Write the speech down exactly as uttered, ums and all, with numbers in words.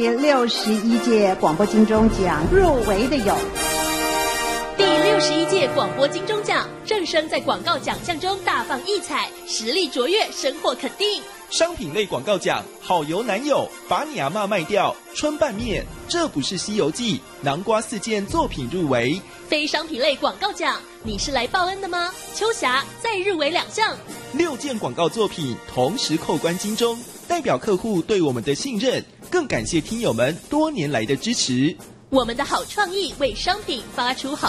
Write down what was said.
第六十一届广播金钟奖入围的有第六十一届广播金钟奖，正声在广告奖项中大放异彩，实力卓越，深获肯定。 商品类广告奖，好油男友，把你阿嬷卖掉，春拌面，这不是西游记，南瓜四件作品入围。 非商品类广告奖，你是来报恩的吗？秋霞再入围两项， 六件广告作品同时扣关金钟，代表客户对我们的信任，更感谢听友们多年来的支持。 我们的好创意为商品发出好